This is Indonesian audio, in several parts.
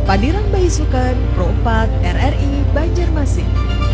Padiran Bayi Sukan Pro 4 RRI Banjarmasin.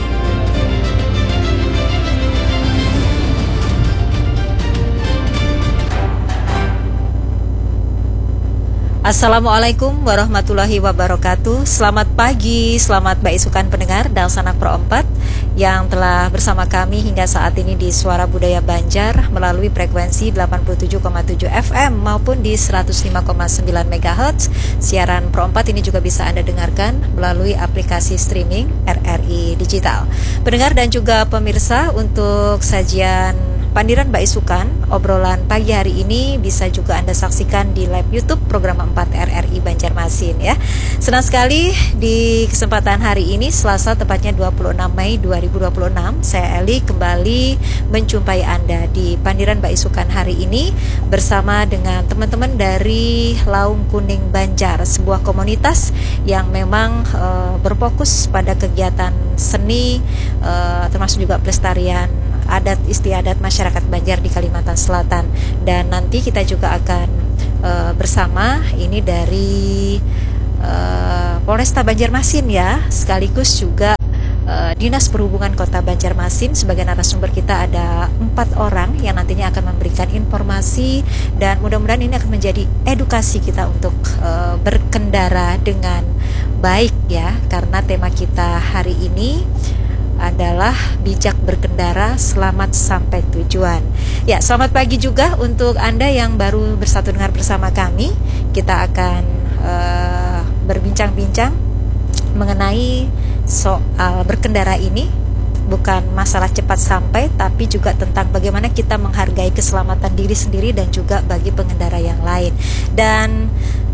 Assalamualaikum warahmatullahi wabarakatuh. Selamat pagi, selamat Bayi Sukan pendengar dan sanak Pro 4 yang telah bersama kami hingga saat ini di Suara Budaya Banjar melalui frekuensi 87,7 FM maupun di 105,9 MHz. Siaran Pro 4 ini juga bisa Anda dengarkan melalui aplikasi streaming RRI Digital. Pendengar dan juga pemirsa, untuk sajian Pandiran Bayi Sukan, obrolan pagi hari ini bisa juga Anda saksikan di live YouTube program 4 RRI Banjarmasin ya. Senang sekali di kesempatan hari ini, Selasa tepatnya 26 Mei 2026, saya Eli kembali menjumpai Anda di Pandiran Bayi Sukan hari ini bersama dengan teman-teman dari Laung Kuning Banjar, sebuah komunitas yang memang berfokus pada kegiatan seni, termasuk juga pelestarian adat istiadat masyarakat Banjar di Kalimantan Selatan. Dan nanti kita juga akan bersama ini dari Polresta Banjarmasin ya, sekaligus juga Dinas Perhubungan Kota Banjarmasin. Sebagai narasumber kita ada 4 orang yang nantinya akan memberikan informasi, dan mudah-mudahan ini akan menjadi edukasi kita untuk berkendara dengan baik ya, karena tema kita hari ini adalah bijak berkendara, selamat sampai tujuan. Ya, selamat pagi juga untuk Anda yang baru bersatu dengar bersama kami. Kita akan berbincang-bincang mengenai soal berkendara ini. Bukan masalah cepat sampai, tapi juga tentang bagaimana kita menghargai keselamatan diri sendiri dan juga bagi pengendara yang lain. Dan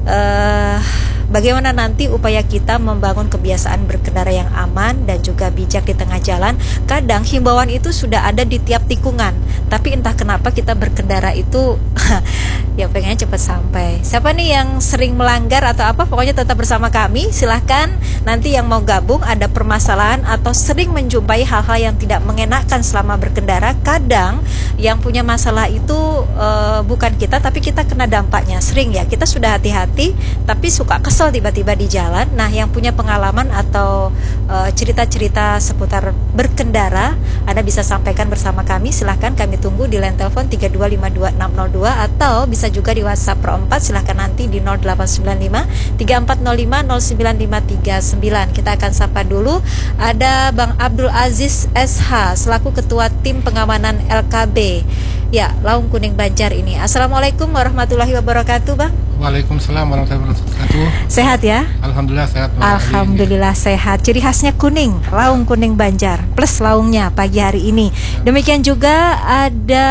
bagaimana nanti upaya kita membangun kebiasaan berkendara yang aman dan juga bijak di tengah jalan. Kadang himbauan itu sudah ada di tiap tikungan, tapi entah kenapa kita berkendara itu ya pengennya cepat sampai. Siapa nih yang sering melanggar atau apa? Pokoknya tetap bersama kami. Silahkan nanti yang mau gabung, ada permasalahan atau sering menjumpai hal-hal yang tidak mengenakan selama berkendara. Kadang yang punya masalah itu bukan kita, tapi kita kena dampaknya. Sering ya, kita sudah hati-hati tapi suka kesel tiba-tiba di jalan. Nah, yang punya pengalaman atau cerita-cerita seputar berkendara, Anda bisa sampaikan bersama kami. Silahkan, kami tunggu di line telepon 3252602 atau bisa juga di WhatsApp Pro 4. Silahkan nanti di 0895 3405 0953 Kita akan sapa dulu. Ada Bang Abdul Aziz SH selaku Ketua Tim Pengamanan LKB ya, Laung Kuning Banjar ini. Assalamualaikum warahmatullahi wabarakatuh, Bang. Waalaikumsalam warahmatullahi wabarakatuh. Sehat ya? Alhamdulillah sehat. Alhamdulillah sehat. Ciri khasnya kuning, Laung Kuning Banjar plus laungnya pagi hari ini. Demikian juga ada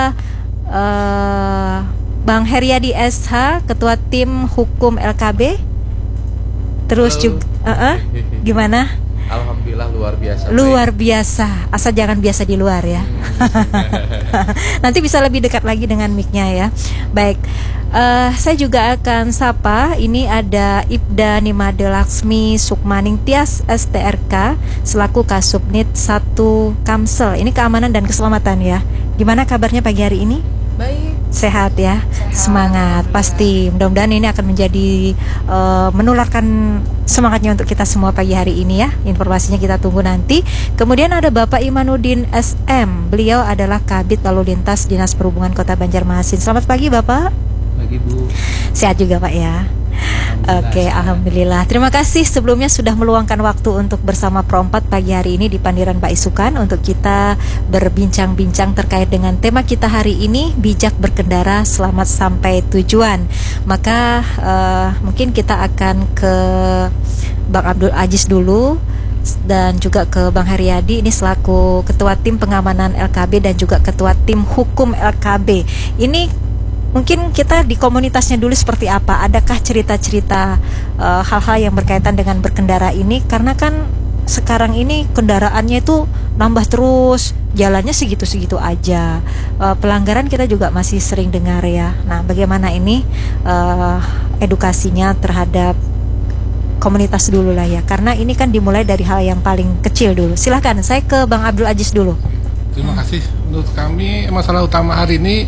Bang Heriadi SH, Ketua Tim Hukum LKB. Terus juga gimana? Alhamdulillah luar biasa. Luar biasa, asal jangan biasa di luar ya. Nanti bisa lebih dekat lagi dengan mic-nya ya. Baik, saya juga akan sapa. Ini ada Ibda Nimade Laksmi Sukmaning Tias STRK selaku Kasubnit 1 Kamsel. Ini keamanan dan keselamatan ya. Gimana kabarnya pagi hari ini? Baik. Sehat ya, semangat pasti. Mudah-mudahan ini akan menjadi menularkan semangatnya untuk kita semua pagi hari ini ya. Informasinya kita tunggu nanti. Kemudian ada Bapak Imanuddin SM. Beliau adalah Kabid Lalu Lintas Dinas Perhubungan Kota Banjarmasin. Selamat pagi Bapak. Pagi Bu. Sehat juga Pak ya. Oke, alhamdulillah. Terima kasih sebelumnya sudah meluangkan waktu untuk bersama Pro 4 pagi hari ini di Pandiran Bayi Sukan untuk kita berbincang-bincang terkait dengan tema kita hari ini, bijak berkendara, selamat sampai tujuan. Maka mungkin kita akan ke Bang Abdul Aziz dulu dan juga ke Bang Heriadi ini selaku Ketua Tim Pengamanan LKB dan juga Ketua Tim Hukum LKB. Ini mungkin kita di komunitasnya dulu seperti apa? Adakah cerita-cerita hal-hal yang berkaitan dengan berkendara ini? Karena kan sekarang ini kendaraannya itu nambah terus, jalannya segitu-segitu aja. Pelanggaran kita juga masih sering dengar ya. Nah, bagaimana ini edukasinya terhadap komunitas dulu lah ya? Karena ini kan dimulai dari hal yang paling kecil dulu. Silahkan, saya ke Bang Abdul Aziz dulu. Terima kasih. Untuk kami masalah utama hari ini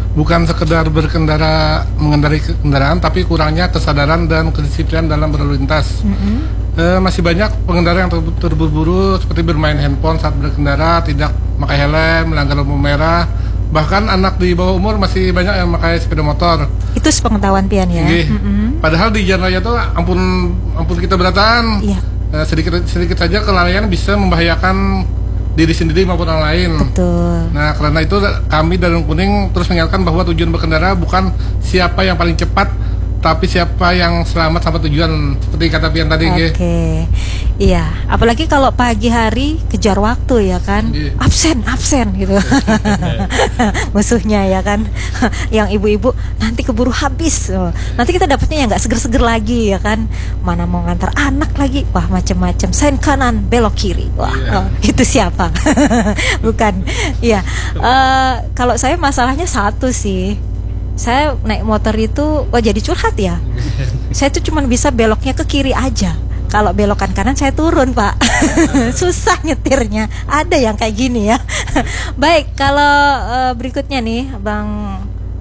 bukan sekedar mengendarai kendaraan, tapi kurangnya kesadaran dan kedisiplinan dalam berlalu lintas. Masih banyak pengendara yang terburu-buru seperti bermain handphone saat berkendara, tidak pakai helm, melanggar lampu merah. Bahkan anak di bawah umur masih banyak yang pakai sepeda motor. Itu sepengetahuan Pian ya. Padahal di jalan raya itu ampun kita beratan. Iya. Sedikit saja kelalaian bisa membahayakan diri sendiri maupun orang lain. Betul. Nah, karena itu kami dari Laung Kuning terus mengingatkan bahwa tujuan berkendara bukan siapa yang paling cepat, tapi siapa yang selamat sampai tujuan, seperti kata Pian tadi. Oke. Iya, apalagi kalau pagi hari kejar waktu ya kan. Absen gitu. Musuhnya ya kan. Yang ibu-ibu nanti keburu habis. Nanti kita dapatnya yang nggak seger-seger lagi ya kan. Mana mau ngantar anak lagi. Wah, macam-macam. Sen kanan, belok kiri. Wah, itu siapa? Bukan. Iya. Kalau saya masalahnya satu sih. Saya naik motor itu, jadi curhat ya. Saya tuh cuma bisa beloknya ke kiri aja. Kalau belokan kanan saya turun, Pak. Susah nyetirnya. Ada yang kayak gini ya. Baik, kalau berikutnya nih, Bang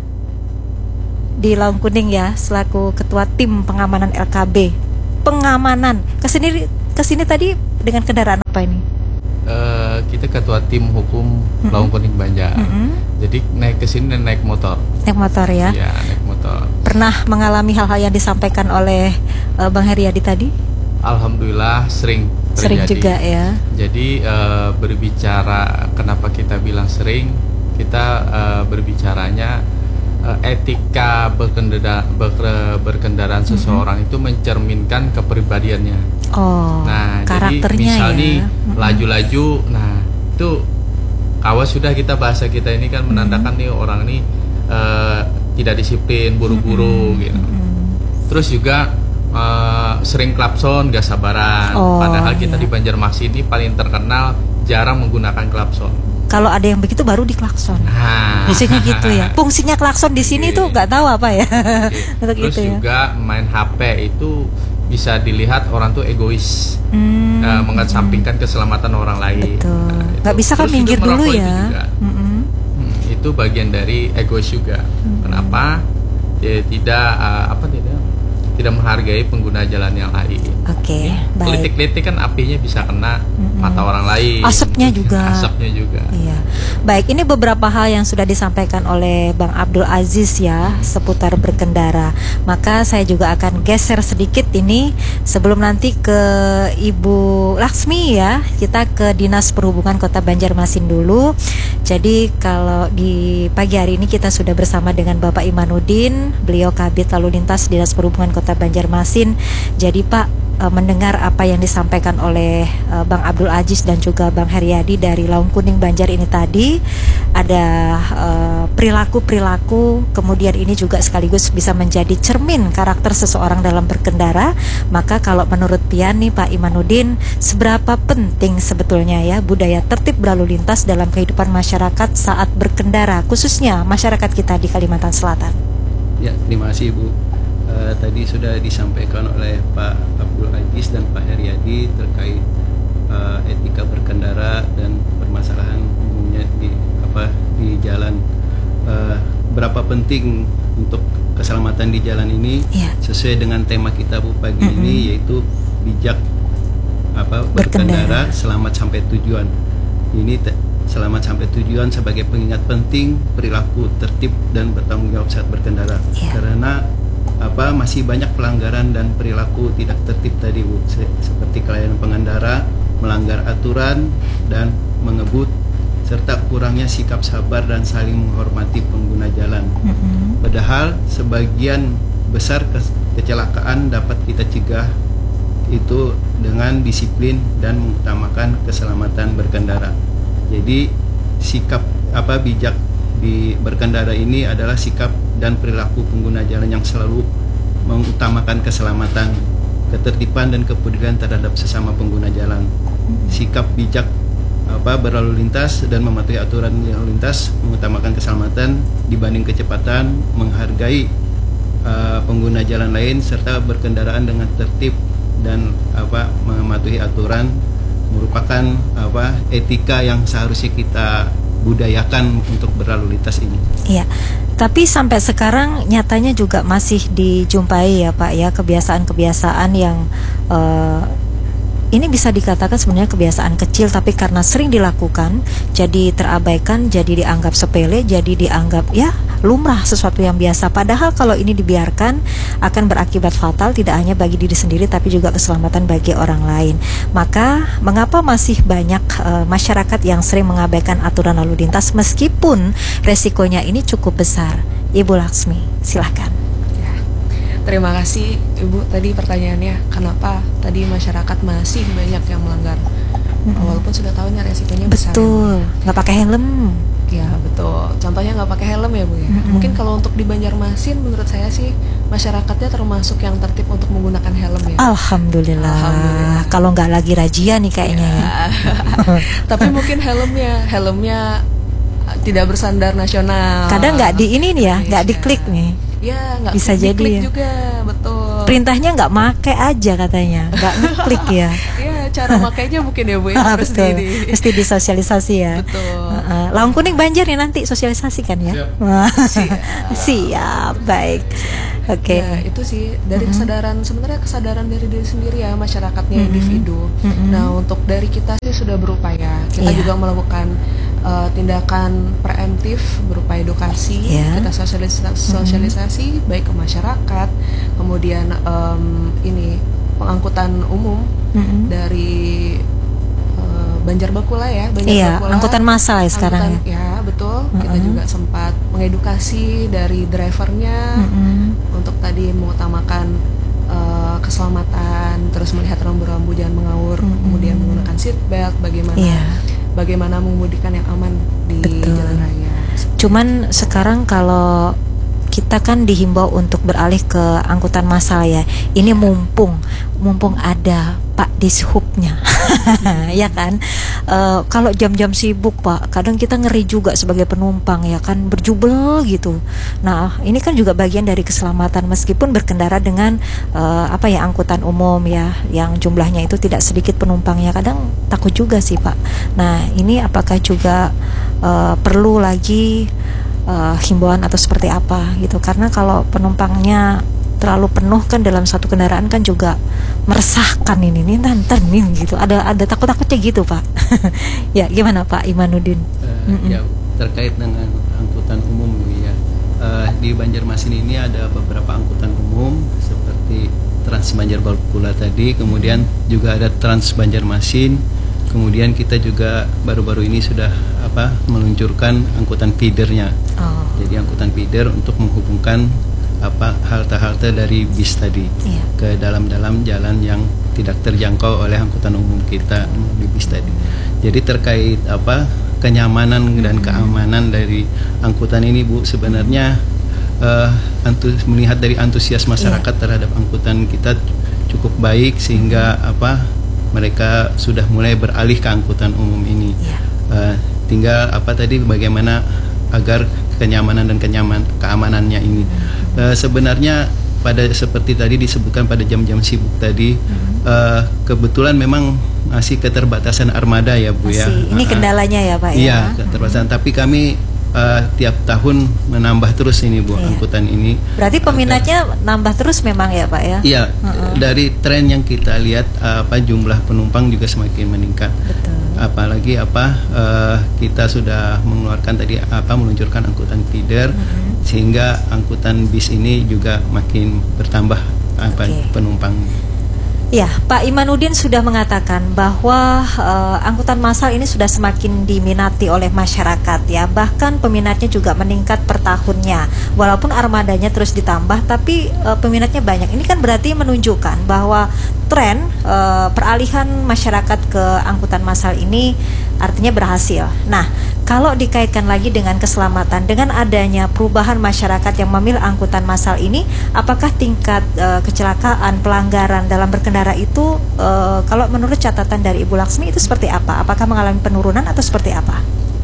di Laung Kuning ya, selaku ketua tim pengamanan LKB. Pengamanan. Kesini tadi dengan kendaraan apa ini? Kita ketua tim hukum Laung Kuning Banjar. Jadi naik ke sini naik motor. Naik motor ya? Iya, naik motor. Pernah mengalami hal-hal yang disampaikan oleh Bang Heriadi tadi? Alhamdulillah sering terjadi. Sering juga ya. Jadi berbicara kenapa kita bilang sering, kita berbicaranya etika berkendaraan seseorang itu mencerminkan kepribadiannya. Oh, nah, karakternya jadi misal ya. nih laju-laju, nah itu kawas sudah kita bahasa kita ini kan menandakan nih orang ini tidak disiplin, buru-buru gitu. Terus juga sering klakson, gak sabaran. Padahal kita di Banjarmasin ini paling terkenal jarang menggunakan klakson. Kalau ada yang begitu baru diklakson. Biasanya gitu ya. Fungsinya klakson di sini tuh nggak tahu apa ya. Untuk Terus itu juga main HP itu bisa dilihat orang tuh egois, mengesampingkan keselamatan orang lain. Betul. Nggak bisa kan minggir dulu ya. Itu bagian dari egois juga. Kenapa? Dia tidak menghargai pengguna jalan yang lain. Oke, baik. Litik-litik kan apinya bisa kena mata orang lain. Asapnya juga. Iya. Baik, ini beberapa hal yang sudah disampaikan oleh Bang Abdul Aziz ya seputar berkendara. Maka saya juga akan geser sedikit ini sebelum nanti ke Ibu Laksmi ya. Kita ke Dinas Perhubungan Kota Banjarmasin dulu. Jadi kalau di pagi hari ini kita sudah bersama dengan Bapak Imanuddin, beliau Kabid Lalu Lintas Dinas Perhubungan Kota Banjarmasin. Jadi Pak, mendengar apa yang disampaikan oleh Bang Abdul Aziz dan juga Bang Heriadi dari Laung Kuning Banjar ini tadi, ada perilaku-perilaku, kemudian ini juga sekaligus bisa menjadi cermin karakter seseorang dalam berkendara. Maka kalau menurut Pian nih Pak Imanuddin, seberapa penting sebetulnya ya budaya tertib berlalu lintas dalam kehidupan masyarakat saat berkendara, khususnya masyarakat kita di Kalimantan Selatan? Ya, terima kasih Ibu. Tadi sudah disampaikan oleh Pak Abdul Aziz dan Pak Heriadi terkait etika berkendara dan permasalahan umumnya di jalan. Berapa penting untuk keselamatan di jalan ini, sesuai dengan tema kita Bu pagi ini, yaitu bijak berkendara selamat sampai tujuan. Ini selamat sampai tujuan sebagai pengingat penting perilaku tertib dan bertanggung jawab saat berkendara. Karena masih banyak pelanggaran dan perilaku tidak tertib tadi Bu, seperti kelalaian pengendara, melanggar aturan dan mengebut, serta kurangnya sikap sabar dan saling menghormati pengguna jalan. Padahal sebagian besar kecelakaan dapat kita cegah itu dengan disiplin dan mengutamakan keselamatan berkendara. Jadi sikap bijak di berkendara ini adalah sikap dan perilaku pengguna jalan yang selalu mengutamakan keselamatan, ketertiban dan kepedulian terhadap sesama pengguna jalan. Sikap bijak berlalu lintas dan mematuhi aturan lalu lintas, mengutamakan keselamatan dibanding kecepatan, menghargai pengguna jalan lain, serta berkendaraan dengan tertib dan mematuhi aturan merupakan etika yang seharusnya kita budayakan untuk berlalu lintas ini. Iya. Tapi sampai sekarang nyatanya juga masih dijumpai ya Pak ya, kebiasaan-kebiasaan yang ini bisa dikatakan sebenarnya kebiasaan kecil, tapi karena sering dilakukan jadi terabaikan, jadi dianggap sepele, jadi dianggap ya lumrah, sesuatu yang biasa. Padahal kalau ini dibiarkan akan berakibat fatal, tidak hanya bagi diri sendiri tapi juga keselamatan bagi orang lain. Maka mengapa masih banyak masyarakat yang sering mengabaikan aturan lalu lintas meskipun resikonya ini cukup besar? Ibu Laksmi, silahkan. Terima kasih Ibu, tadi pertanyaannya kenapa tadi masyarakat masih banyak yang melanggar walaupun sudah tahu nih resikonya besar. Betul, nggak pakai helm. Ya betul, contohnya nggak pakai helm ya Bu ya. Mungkin kalau untuk di Banjarmasin menurut saya sih masyarakatnya termasuk yang tertib untuk menggunakan helm ya. Alhamdulillah. Kalau nggak lagi razia nih kayaknya ya. Tapi mungkin helmnya tidak bersandar nasional. Kadang nggak di ini nih ya, nggak diklik nih. Ya, nggak bisa jadi ya. Juga, betul. Perintahnya nggak make aja katanya, nggak ngeklik ya. Iya, cara makainya mungkin ya Bu ya, harus mesti disosialisasi ya. Betul. Lawang Kuning Banjar nih nanti sosialisasikan ya. Siap, baik. Oke. Ya, itu sih dari kesadaran, sebenarnya kesadaran dari diri sendiri ya, masyarakatnya individu. Nah, untuk dari kita sih sudah berupaya. Kita juga melakukan tindakan preemptif berupa edukasi, kita sosialisasi baik ke masyarakat, kemudian ini pengangkutan umum dari Banjar Bakula ya, Bakula, angkutan massal ya sekarang ya. Betul. Kita juga sempat mengedukasi dari drivernya untuk tadi mengutamakan keselamatan, terus melihat rambu-rambu jangan mengaur, kemudian menggunakan seat belt, bagaimana mengemudikan yang aman di jalan raya. Cuman sekarang kalau kita kan dihimbau untuk beralih ke angkutan massal ya. Ini mumpung ada Pak Dishubnya, ya kan. Kalau jam-jam sibuk Pak, kadang kita ngeri juga sebagai penumpang ya kan, berjubel gitu. Nah ini kan juga bagian dari keselamatan meskipun berkendara dengan angkutan umum ya, yang jumlahnya itu tidak sedikit penumpangnya. Kadang takut juga sih Pak. Nah ini apakah juga perlu lagi himbauan atau seperti apa gitu, karena kalau penumpangnya terlalu penuh kan dalam satu kendaraan kan juga meresahkan ini gitu, ada takut-takutnya gitu Pak. Ya gimana Pak Imanuddin? Ya terkait dengan angkutan umum ya, di Banjarmasin ini ada beberapa angkutan umum seperti Trans Banjar Bakula tadi, kemudian juga ada Trans Banjarmasin. Kemudian kita juga baru-baru ini sudah meluncurkan angkutan feedernya. Jadi angkutan feeder untuk menghubungkan halte-halte dari bis tadi ke dalam-dalam jalan yang tidak terjangkau oleh angkutan umum kita di bis tadi. Jadi terkait kenyamanan dan keamanan dari angkutan ini Bu, sebenarnya melihat dari antusias masyarakat terhadap angkutan kita cukup baik sehingga mereka sudah mulai beralih ke angkutan umum ini. Tinggal bagaimana agar kenyamanan dan keamanannya ini. Sebenarnya seperti tadi disebutkan pada jam-jam sibuk tadi, kebetulan memang masih keterbatasan armada ya Bu ya. Ini kendalanya ya Pak ya. Iya, keterbatasan. Tapi kami tiap tahun menambah terus ini Bu, angkutan ini. Berarti peminatnya nambah terus memang ya Pak ya? Iya, dari tren yang kita lihat jumlah penumpang juga semakin meningkat. Betul. Apalagi kita sudah mengeluarkan tadi meluncurkan angkutan feeder, sehingga angkutan bis ini juga makin bertambah penumpang. Ya, Pak Imanuddin sudah mengatakan bahwa angkutan massal ini sudah semakin diminati oleh masyarakat ya. Bahkan peminatnya juga meningkat per tahunnya. Walaupun armadanya terus ditambah, tapi peminatnya banyak. Ini kan berarti menunjukkan bahwa tren peralihan masyarakat ke angkutan massal ini artinya berhasil. Nah, kalau dikaitkan lagi dengan keselamatan, dengan adanya perubahan masyarakat yang memilih angkutan massal ini, apakah tingkat kecelakaan, pelanggaran dalam berkendara itu, kalau menurut catatan dari Ibu Laksmi itu seperti apa? Apakah mengalami penurunan atau seperti apa?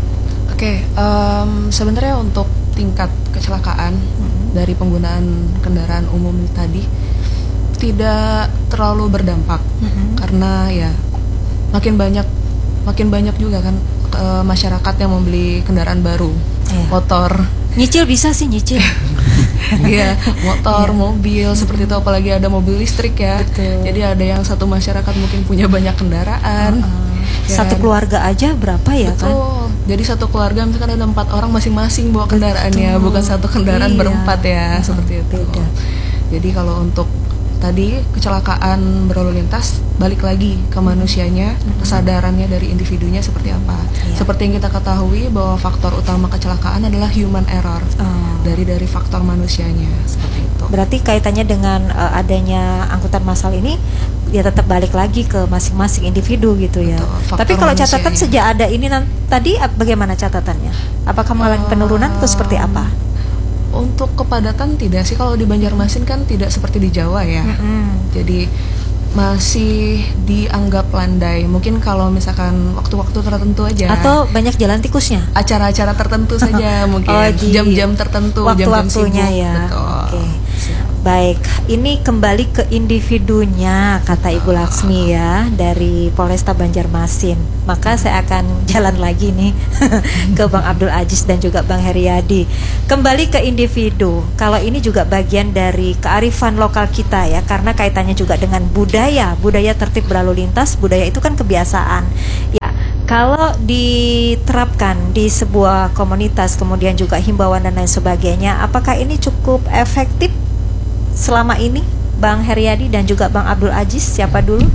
Sebenarnya untuk tingkat kecelakaan dari penggunaan kendaraan umum tadi tidak terlalu berdampak, karena ya makin banyak juga kan masyarakat yang membeli kendaraan baru, motor Nyicil bisa sih nyicil. Iya, motor, mobil seperti itu, apalagi ada mobil listrik ya. Betul. Jadi ada yang satu masyarakat mungkin punya banyak kendaraan. Satu keluarga aja berapa ya kan? Betul. Jadi satu keluarga misalkan ada 4 orang masing-masing bawa kendaraannya, bukan satu kendaraan Iya. berempat ya, seperti itu. Beda. Jadi kalau untuk tadi kecelakaan berlalu lintas, balik lagi ke manusianya, kesadarannya dari individunya seperti apa. Iya. Seperti yang kita ketahui bahwa faktor utama kecelakaan adalah human error, dari faktor manusianya, seperti itu. Berarti kaitannya dengan adanya angkutan massal ini ya tetap balik lagi ke masing-masing individu gitu ya. Betul, faktor Tapi kalau catatan manusianya. sejak ada ini tadi bagaimana catatannya? Apakah mengalami penurunan atau seperti apa? Untuk kepadatan tidak sih, kalau di Banjarmasin kan tidak seperti di Jawa ya. Jadi masih dianggap landai. Mungkin kalau misalkan waktu-waktu tertentu aja. Atau banyak jalan tikusnya? Acara-acara tertentu saja mungkin. gitu. Jam-jam tertentu, jam-jam sibuk. Waktu-waktunya ya. Betul. Oke. Baik, ini kembali ke individunya kata Ibu Laksmi ya dari Polresta Banjarmasin. Maka saya akan jalan lagi nih ke Bang Abdul Aziz dan juga Bang Heriadi. Kembali ke individu. Kalau ini juga bagian dari kearifan lokal kita ya, karena kaitannya juga dengan budaya tertib berlalu lintas. Budaya itu kan kebiasaan. Ya, kalau diterapkan di sebuah komunitas, kemudian juga himbauan dan lain sebagainya, apakah ini cukup efektif selama ini, Bang Heriadi dan juga Bang Abdul Aziz? Siapa dulu?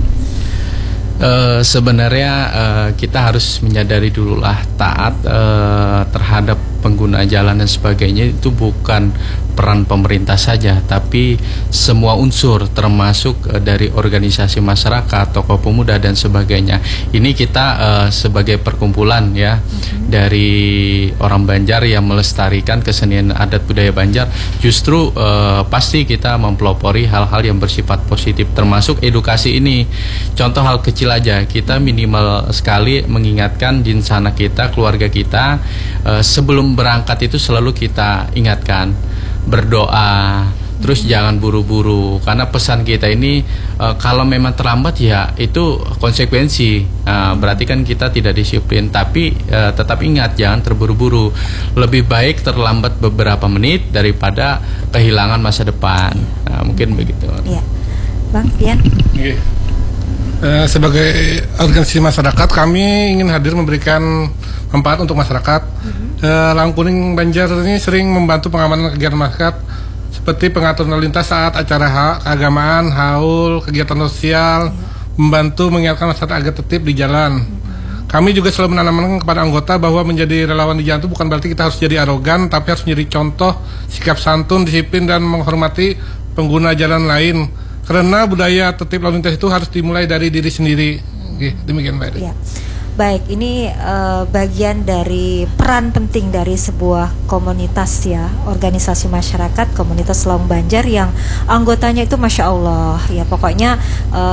Sebenarnya kita harus menyadari dululah taat terhadap pengguna jalan dan sebagainya itu bukan peran pemerintah saja, tapi semua unsur termasuk dari organisasi masyarakat, tokoh pemuda dan sebagainya. Ini kita sebagai perkumpulan ya dari orang Banjar yang melestarikan kesenian adat budaya Banjar, justru pasti kita mempelopori hal-hal yang bersifat positif termasuk edukasi ini. Contoh hal kecil aja, kita minimal sekali mengingatkan jinsana kita, keluarga kita, sebelum berangkat itu selalu kita ingatkan berdoa, terus jangan buru-buru, karena pesan kita ini kalau memang terlambat ya itu konsekuensi, berarti kan kita tidak disiplin. Tapi tetap ingat jangan terburu-buru, lebih baik terlambat beberapa menit daripada kehilangan masa depan. Mungkin begitu. Iya, Bang Pian. Sebagai organisasi masyarakat, kami ingin hadir memberikan manfaat untuk masyarakat. Lampu Kuning Banjar ini sering membantu pengamanan kegiatan masyarakat seperti pengaturan lalu lintas saat acara keagamaan, haul, kegiatan sosial, membantu mengingatkan masyarakat agar tertib di jalan. Kami juga selalu menanamkan kepada anggota bahwa menjadi relawan di jalan itu bukan berarti kita harus jadi arogan, tapi harus menjadi contoh sikap santun, disiplin, dan menghormati pengguna jalan lain. Karena budaya tertib lalu lintas itu harus dimulai dari diri sendiri. Demikian Mbak Eri. Ya. Baik, ini bagian dari peran penting dari sebuah komunitas ya, organisasi masyarakat, komunitas Lawang Banjar yang anggotanya itu Masya Allah ya, pokoknya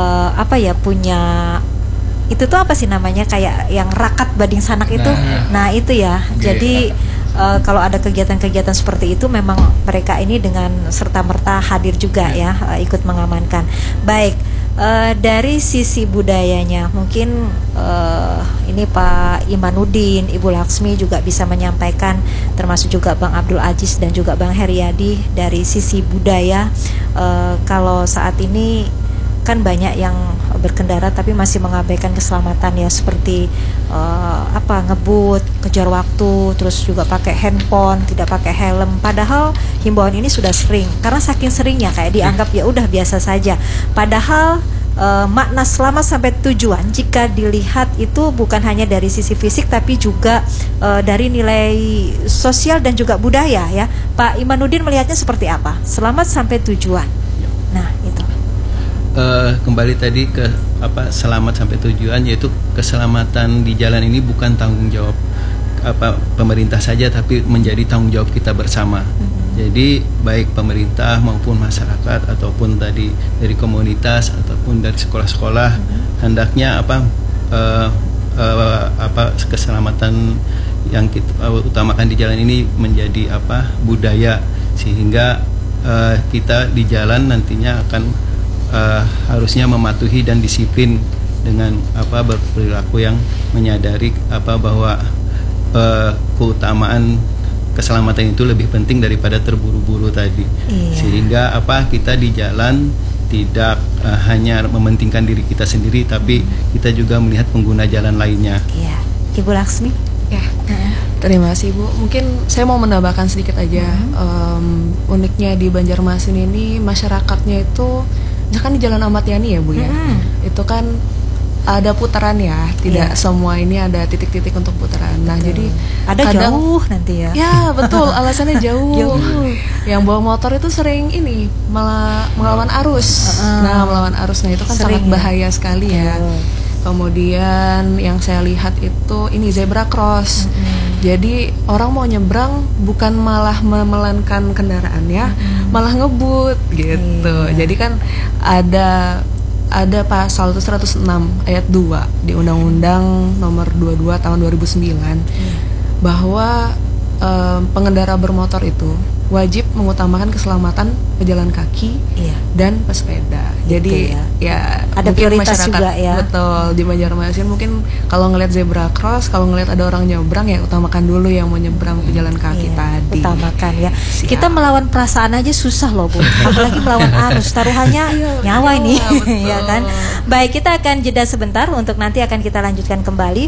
punya itu tuh apa sih namanya, kayak yang rakat bading sanak itu, nah itu ya. Jadi kalau ada kegiatan-kegiatan seperti itu memang mereka ini dengan serta-merta hadir juga ya, ikut mengamankan. Baik. Dari sisi budayanya mungkin ini Pak Imanuddin, Ibu Laksmi juga bisa menyampaikan, termasuk juga Bang Abdul Aziz dan juga Bang Heriadi, dari sisi budaya kalau saat ini kan banyak yang berkendara tapi masih mengabaikan keselamatan ya, seperti ngebut, kejar waktu, terus juga pakai handphone, tidak pakai helm. Padahal himbauan ini sudah sering, karena saking seringnya kayak dianggap ya udah biasa saja. Padahal makna selamat sampai tujuan jika dilihat itu bukan hanya dari sisi fisik tapi juga dari nilai sosial dan juga budaya ya. Pak Imanuddin melihatnya seperti apa? Selamat sampai tujuan. Nah, itu. Kembali tadi ke selamat sampai tujuan, yaitu keselamatan di jalan ini bukan tanggung jawab pemerintah saja, tapi menjadi tanggung jawab kita bersama. Jadi baik pemerintah maupun masyarakat ataupun tadi dari komunitas ataupun dari sekolah-sekolah, hendaknya keselamatan yang kita utamakan di jalan ini menjadi budaya, sehingga kita di jalan nantinya akan harusnya mematuhi dan disiplin dengan berperilaku yang menyadari bahwa keutamaan keselamatan itu lebih penting daripada terburu-buru tadi. Sehingga kita di jalan tidak hanya mementingkan diri kita sendiri, tapi kita juga melihat pengguna jalan lainnya. Iya, Ibu Laksmi. Ya, terima kasih Bu. Mungkin saya mau menambahkan sedikit aja. Uniknya di Banjarmasin ini masyarakatnya itu, misalkan di Jalan Ahmad Yani ya Bu ya, itu kan ada putaran ya, tidak semua ini ada titik-titik untuk putaran. Nah, jadi ada kadang, jauh nanti ya. Ya betul, alasannya jauh. Yang bawa motor itu sering ini malah melawan arus. Nah, melawan arus, nah itu kan Sering sangat bahaya sekali ya. Kemudian yang saya lihat itu ini zebra cross. Jadi orang mau nyebrang bukan malah memelankan kendaraan ya, malah ngebut gitu. Jadi kan ada pasal 106 ayat 2 di Undang-Undang Nomor 22 Tahun 2009 bahwa pengendara bermotor itu wajib mengutamakan keselamatan pejalan kaki dan pesepeda. Jadi ya ada prioritas juga ya. Betul, di Banjarmasin mungkin kalau ngelihat zebra cross, kalau ngelihat ada orang nyebrang ya utamakan dulu yang mau nyebrang pejalan kaki tadi. Utamakan ya. Kita melawan perasaan aja susah loh Bu. Apalagi melawan arus, taruhannya nyawa ini. Ya kan. Baik, kita akan jeda sebentar untuk nanti akan kita lanjutkan kembali.